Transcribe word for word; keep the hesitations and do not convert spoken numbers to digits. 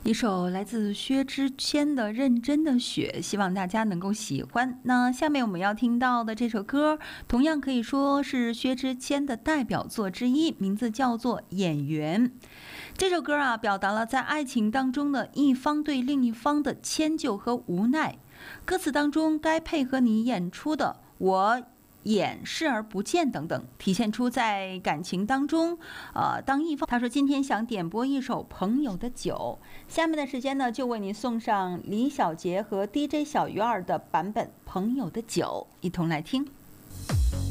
一首来自薛之谦的《认真的雪》，希望大家能够喜欢。那下面我们要听到的这首歌，同样可以说是薛之谦的代表作之一，名字叫做《演员》。这首歌啊，表达了在爱情当中的一方对另一方的迁就和无奈。歌词当中该配合你演出的我演视而不见等等，体现出在感情当中，呃，当一方他说今天想点播一首《朋友的酒》，下面的时间呢，就为你送上李小杰和 D J 小鱼儿的版本《朋友的酒》，一同来听。